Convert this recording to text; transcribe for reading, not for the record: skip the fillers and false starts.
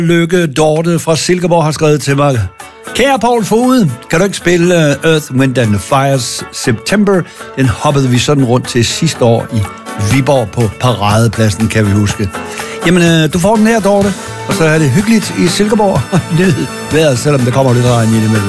Lykke Dorte fra Silkeborg har skrevet til mig. Kære Poul Fod, kan du ikke spille Earth, Wind and Fire's September? Den hoppede vi sådan rundt til sidste år i Viborg på Paradepladsen, kan vi huske. Jamen, du får den her, Dorte, og så er det hyggeligt i Silkeborg. Nyd vejret, selvom der kommer lidt regn ind imellem.